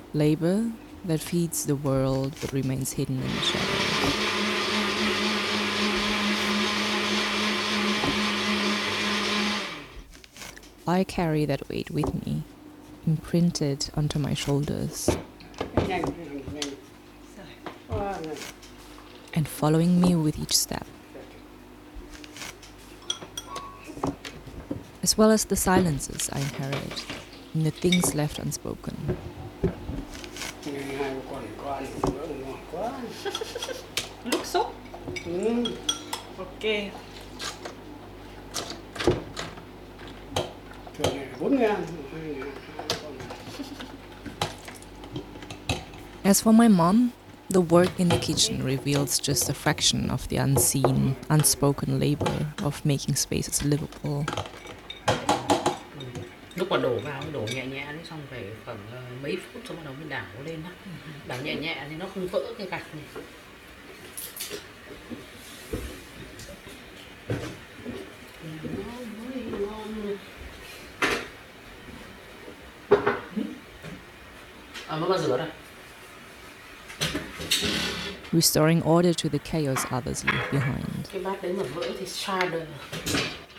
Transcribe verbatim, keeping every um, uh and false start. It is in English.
Labor that feeds the world but remains hidden in the shadows. I carry that weight with me, imprinted onto my shoulders, and following me with each step. As well as the silences I inherit, and the things left unspoken. Lúc xúc. Ok. As for my mom, the work in the kitchen reveals just a fraction of the unseen, unspoken labor of making spaces livable. Lúc mà đổ vào, đổ nhẹ nhẹ đi, xong phải khoảng uh, mấy phút xong bắt đầu mới đảo lên á. Đảo nhẹ nhẹ thì nó không vỡ cái gạch này. À, nó rửa rồi. Restoring order to the chaos others leave behind. Cái bát đấy mà vỡ thì xa đời.